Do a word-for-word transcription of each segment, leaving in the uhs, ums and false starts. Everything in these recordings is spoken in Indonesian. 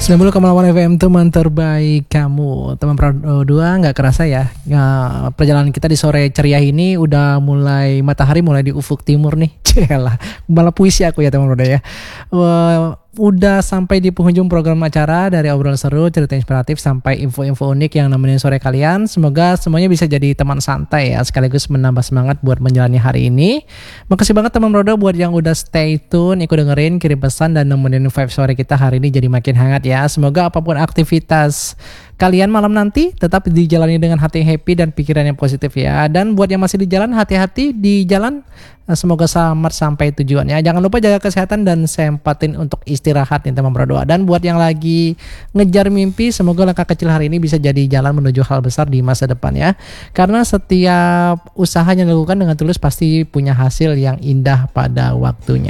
sembilan puluh koma delapan F M teman terbaik kamu. Teman Pro dua, nggak kerasa ya, nah, perjalanan kita di sore ceria ini udah mulai, matahari mulai di ufuk timur nih. Celah, malah puisi aku ya teman Pro ya. Wah, udah sampai di penghujung program acara, dari obrolan seru, cerita inspiratif, sampai info-info unik yang nemenin sore kalian. Semoga semuanya bisa jadi teman santai ya, sekaligus menambah semangat buat menjalani hari ini. Makasih banget teman Rodo buat yang udah stay tune, ikut dengerin, kirim pesan, dan nemenin vibe sore kita hari ini jadi makin hangat ya. Semoga apapun aktivitas kalian malam nanti tetap dijalani dengan hati yang happy dan pikiran yang positif ya. Dan buat yang masih di jalan, hati-hati di jalan. Semoga selamat sampai tujuan ya. Jangan lupa jaga kesehatan dan sempatin untuk istirahat nih teman berdoa. Dan buat yang lagi ngejar mimpi, semoga langkah kecil hari ini bisa jadi jalan menuju hal besar di masa depan ya. Karena setiap usaha yang dilakukan dengan tulus pasti punya hasil yang indah pada waktunya.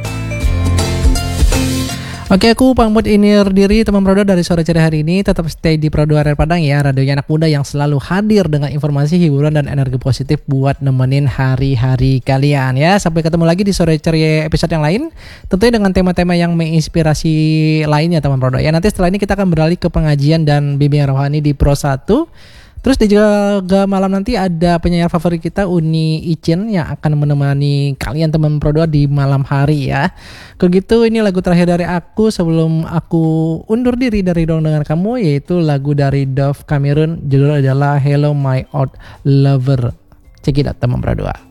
Oke, aku pamit undur diri teman Prodo dari sore ceria hari ini. Tetap stay di Prodo Area Padang ya, radionya anak muda yang selalu hadir dengan informasi, hiburan, dan energi positif buat nemenin hari-hari kalian ya. Sampai ketemu lagi di sore ceria episode yang lain, tentunya dengan tema-tema yang menginspirasi lainnya teman Prodo ya. Nanti setelah ini kita akan beralih ke pengajian dan bimbingan rohani di Pro satu. Terus di juga malam nanti ada penyanyi favorit kita, Uni Icin, yang akan menemani kalian teman Prodoa di malam hari ya. Kalau gitu ini lagu terakhir dari aku sebelum aku undur diri dari Dong Dengan Kamu, yaitu lagu dari Dove Cameron, judul adalah Hello My Old Lover. Check it out teman Prodoa.